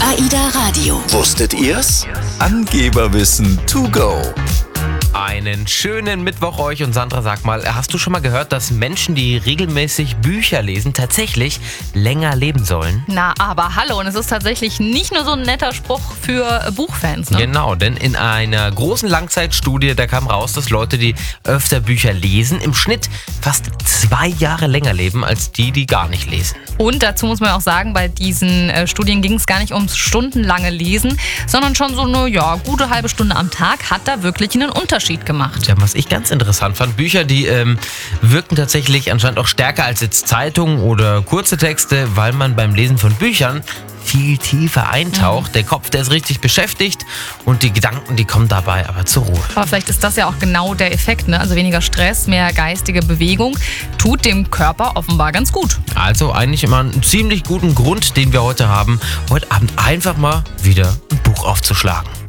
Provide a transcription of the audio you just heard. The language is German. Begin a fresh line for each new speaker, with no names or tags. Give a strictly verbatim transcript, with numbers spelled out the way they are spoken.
AIDA Radio.
Wusstet ihr's? Angeberwissen to go.
Einen schönen Mittwoch euch und Sandra, sag mal, hast du schon mal gehört, dass Menschen, die regelmäßig Bücher lesen, tatsächlich länger leben sollen?
Na, aber hallo, und es ist tatsächlich nicht nur so ein netter Spruch für Buchfans, ne?
Genau, denn in einer großen Langzeitstudie, da kam raus, dass Leute, die öfter Bücher lesen, im Schnitt fast zwei Jahre länger leben als die, die gar nicht lesen.
Und dazu muss man auch sagen, bei diesen äh, Studien ging es gar nicht ums stundenlange Lesen, sondern schon so eine ja, gute halbe Stunde am Tag hat da wirklich einen Unterschied gemacht.
Ja, was ich ganz interessant fand, Bücher, die ähm, wirken tatsächlich anscheinend auch stärker als jetzt Zeitungen oder kurze Texte, weil man beim Lesen von Büchern viel tiefer eintaucht. Mhm. Der Kopf, der ist richtig beschäftigt und die Gedanken, die kommen dabei aber zur Ruhe.
Aber vielleicht ist das ja auch genau der Effekt, ne? Also weniger Stress, mehr geistige Bewegung tut dem Körper offenbar ganz gut.
Also eigentlich immer einen ziemlich guten Grund, den wir heute haben, heute Abend einfach mal wieder ein Buch aufzuschlagen.